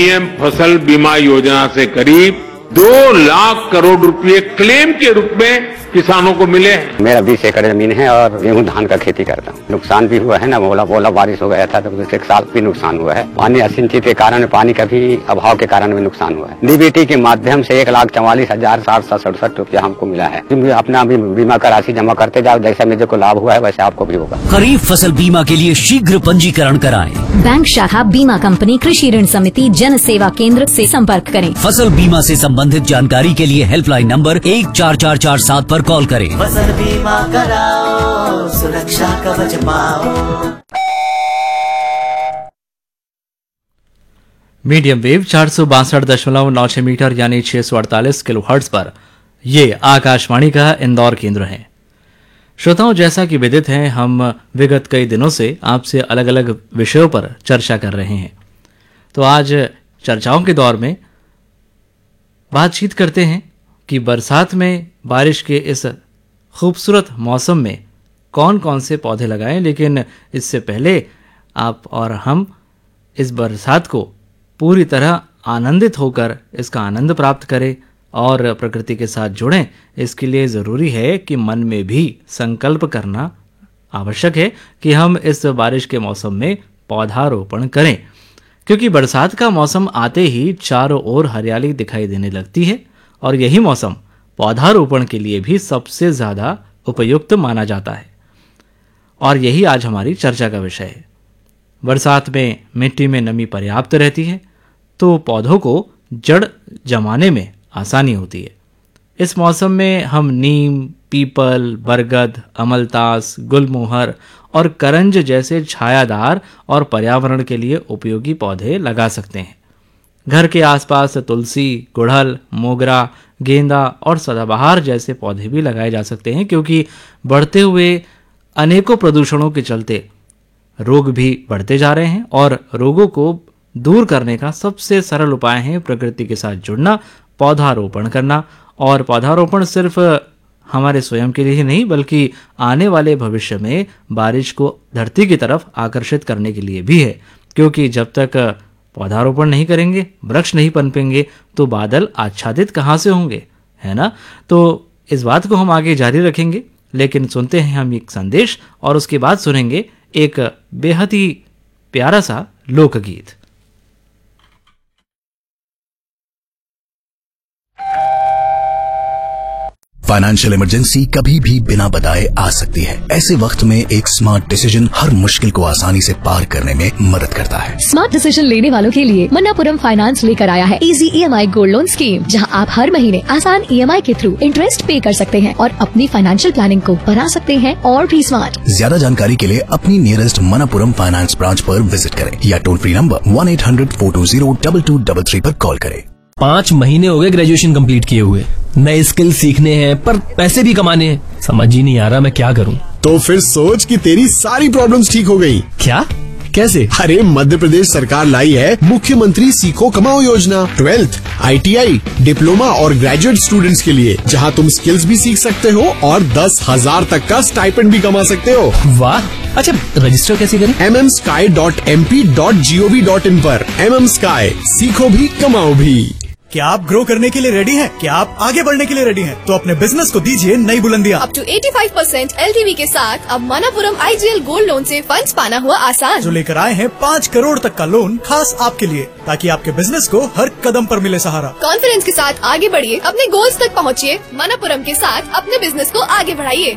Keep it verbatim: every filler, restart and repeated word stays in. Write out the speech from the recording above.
PM फसल बीमा योजना से करीब दो लाख करोड़ रुपए क्लेम के रूप में किसानों को मिले हैं। मेरा बीस एकड़ जमीन है और गेहूं धान का खेती करता हूँ। नुकसान भी हुआ है ना, बोला बोला बारिश हो गया था तो एक साल भी नुकसान हुआ है। पानी असिंचित के कारण, पानी का भी अभाव के कारण भी नुकसान हुआ है। डीबीटी के माध्यम से एक लाख चौवालीस हजार सात सौ सड़सठ रुपया हमको मिला है। तुम अपना भी बीमा का राशि जमा करते जाओ, जैसा मुझे को लाभ हुआ है वैसे आपको भी होगा। खरीफ फसल बीमा के लिए शीघ्र पंजीकरण कराएं। बैंक शाखा, बीमा कंपनी, कृषि ऋण समिति, जन सेवा केंद्र से संपर्क करें। फसल बीमा से संबंधित जानकारी के लिए हेल्पलाइन नंबर एक चार चार चार सात पर कॉल करें। फसल बीमा कराओ, सुरक्षा कवच पाओ। मीडियम वेव चार सौ बासठ दशमलव नौ छह मीटर यानी छह सौ अड़तालीस किलो हर्ट्ज पर ये आकाशवाणी का इंदौर केंद्र है। श्रोताओं, जैसा कि विदित है, हम विगत कई दिनों से आपसे अलग अलग विषयों पर चर्चा कर रहे हैं। तो आज चर्चाओं के दौर में बातचीत करते हैं कि बरसात में बारिश के इस खूबसूरत मौसम में कौन कौन से पौधे लगाएं। लेकिन इससे पहले आप और हम इस बरसात को पूरी तरह आनंदित होकर इसका आनंद प्राप्त करें और प्रकृति के साथ जुड़ें। इसके लिए ज़रूरी है कि मन में भी संकल्प करना आवश्यक है कि हम इस बारिश के मौसम में पौधारोपण करें, क्योंकि बरसात का मौसम आते ही चारों ओर हरियाली दिखाई देने लगती है और यही मौसम पौधारोपण के लिए भी सबसे ज़्यादा उपयुक्त माना जाता है। और यही आज हमारी चर्चा का विषय है। बरसात में मिट्टी में नमी पर्याप्त रहती है तो पौधों को जड़ जमाने में आसानी होती है। इस मौसम में हम नीम, पीपल, बरगद, अमलतास, गुलमोहर और करंज जैसे छायादार और पर्यावरण के लिए उपयोगी पौधे लगा सकते हैं। घर के आसपास तुलसी, गुड़हल, मोगरा, गेंदा और सदाबहार जैसे पौधे भी लगाए जा सकते हैं, क्योंकि बढ़ते हुए अनेकों प्रदूषणों के चलते रोग भी बढ़ते जा रहे हैं और रोगों को दूर करने का सबसे सरल उपाय है प्रकृति के साथ जुड़ना, पौधारोपण करना। और पौधारोपण सिर्फ हमारे स्वयं के लिए ही नहीं, बल्कि आने वाले भविष्य में बारिश को धरती की तरफ आकर्षित करने के लिए भी है, क्योंकि जब तक पौधारोपण नहीं करेंगे, वृक्ष नहीं पनपेंगे तो बादल आच्छादित कहाँ से होंगे, है ना। तो इस बात को हम आगे जारी रखेंगे, लेकिन सुनते हैं हम एक संदेश और उसके बाद सुनेंगे एक बेहद ही प्यारा सा लोकगीत। फाइनेंशियल इमरजेंसी कभी भी बिना बताए आ सकती है। ऐसे वक्त में एक स्मार्ट डिसीजन हर मुश्किल को आसानी से पार करने में मदद करता है। स्मार्ट डिसीजन लेने वालों के लिए मन्नापुरम फाइनेंस लेकर आया है easy EMI gold loan scheme, जहां आप हर महीने आसान ईएमआई के थ्रू इंटरेस्ट पे कर सकते हैं और अपनी फाइनेंशियल प्लानिंग को बना सकते हैं और भी स्मार्ट। ज्यादा जानकारी के लिए अपनी नियरेस्ट मन्नापुरम फाइनेंस ब्रांच पर विजिट करें या toll free number one eight hundred four to zero double two double three पर कॉल करें। पाँच महीने हो गए ग्रेजुएशन कंप्लीट किए हुए, नए स्किल सीखने हैं पर पैसे भी कमाने हैं, समझ ही नहीं आ रहा मैं क्या करूं। तो फिर सोच कि तेरी सारी प्रॉब्लम्स ठीक हो गई। क्या? कैसे? अरे मध्य प्रदेश सरकार लाई है मुख्यमंत्री सीखो कमाओ योजना, ट्वेल्थ, आईटीआई, डिप्लोमा और ग्रेजुएट स्टूडेंट्स के लिए, जहां तुम स्किल्स भी सीख सकते हो और दस हजार तक का स्टाइपेंड भी कमा सकते हो। वाह! अच्छा, रजिस्टर कैसे करें? M M sky dot M P dot G O V dot in पर। एम एम स्काई, सीखो भी कमाओ भी। क्या आप ग्रो करने के लिए रेडी हैं? क्या आप आगे बढ़ने के लिए रेडी हैं? तो अपने बिजनेस को दीजिए नई बुलंदियां। अप टू पचासी परसेंट एलटीवी के साथ अब मनापुरम आईजीएल गोल्ड लोन से फंड्स पाना हुआ आसान। जो लेकर आए हैं पाँच करोड़ तक का लोन खास आपके लिए, ताकि आपके बिजनेस को हर कदम पर मिले सहारा। कॉन्फिडेंस के साथ आगे बढ़िए, अपने गोल्स तक पहुँचिए। मनापुरम के साथ अपने बिजनेस को आगे बढ़ाइए।